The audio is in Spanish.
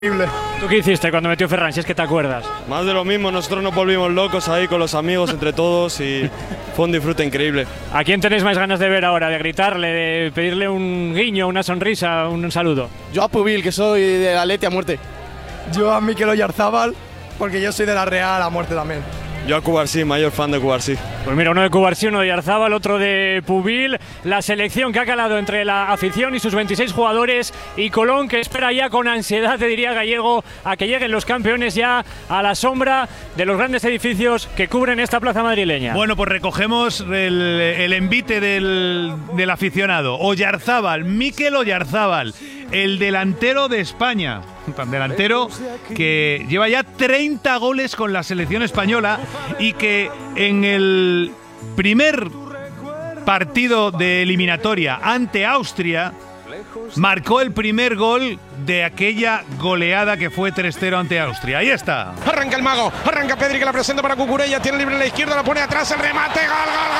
¿Tú qué hiciste cuando metió Ferran, si es que te acuerdas? Más de lo mismo, nosotros nos volvimos locos ahí con los amigos, entre todos, y fue un disfrute increíble. ¿A quién tenéis más ganas de ver ahora? ¿De gritarle, de pedirle un guiño, una sonrisa, un saludo? Yo a Pubil, que soy de la Atleti a muerte. Yo a Mikel Oyarzábal, porque yo soy de la Real a muerte también. Yo a Cubarsí, mayor fan de Cubarsí. Pues mira, uno de Cubarsí, uno de Oyarzábal, otro de Pubil. La selección que ha calado entre la afición y sus 26 jugadores, y Colón, que espera ya con ansiedad, te diría Gallego, a que lleguen los campeones ya a la sombra de los grandes edificios que cubren esta plaza madrileña. Bueno, pues recogemos el envite del aficionado. Oyarzábal, Mikel Oyarzábal, el delantero de España. Un delantero que lleva ya 30 goles con la selección española y que en el primer partido de eliminatoria ante Austria marcó el primer gol de aquella goleada que fue 3-0 ante Austria. Ahí está. Arranca el mago, arranca Pedri, que la presenta para Cucurella, tiene libre en la izquierda, la pone atrás, el remate, gol, gol, gol.